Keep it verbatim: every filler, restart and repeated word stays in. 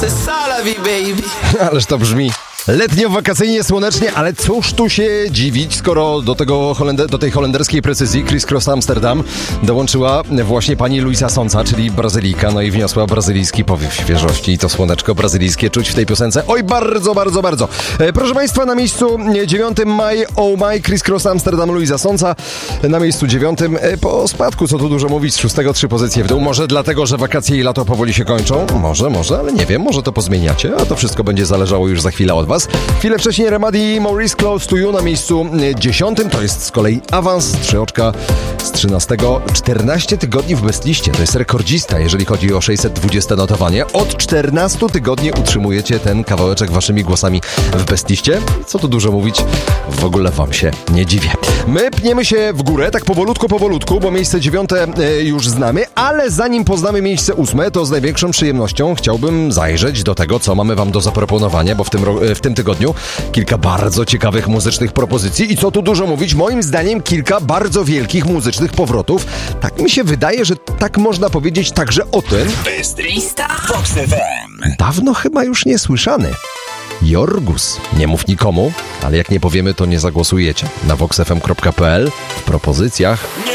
Salavi, baby. Ależ to brzmi letnio, wakacyjnie, słonecznie, ale cóż tu się dziwić, skoro do, tego Holender- do tej holenderskiej precyzji Criss Cross Amsterdam dołączyła właśnie pani Luisa Sonza, czyli Brazylijka, no i wniosła brazylijski powiew świeżości i to słoneczko brazylijskie czuć w tej piosence. Oj, bardzo, bardzo, bardzo. E, proszę Państwa, na miejscu dziewiątym maj, oh my, Criss Cross Amsterdam, Luisa Sonza. Na miejscu dziewiątym e, po spadku, co tu dużo mówić, z szóstego trzy pozycje w dół. Może dlatego, że wakacje i lato powoli się kończą? Może, może, ale nie wiem, może to pozmieniacie, a to wszystko będzie zależało już za chwilę od Was. Chwilę wcześniej Remedy Maurice Close to You na miejscu dziesiątym. To jest z kolei awans, trzy oczka z trzynastego. czternaście tygodni w bestliście. To jest rekordzista, jeżeli chodzi o sześćset dwudzieste notowanie. Od czternastu tygodni utrzymujecie ten kawałeczek waszymi głosami w bestliście. Co tu dużo mówić, w ogóle wam się nie dziwię. My pniemy się w górę, tak powolutku, powolutku, bo miejsce dziewiąte e, już znamy, ale zanim poznamy miejsce ósme, to z największą przyjemnością chciałbym zajrzeć do tego, co mamy wam do zaproponowania, bo w tym, ro- w tym tygodniu kilka bardzo ciekawych muzycznych propozycji i co tu dużo mówić, moim zdaniem kilka bardzo wielkich muzycznych powrotów. Tak mi się wydaje, że tak można powiedzieć także o tym. Bestrista Vox F M. Dawno chyba już nie słyszany. Jorgus. Nie mów nikomu, ale jak nie powiemy, to nie zagłosujecie. Na vox f m kropka p l w propozycjach...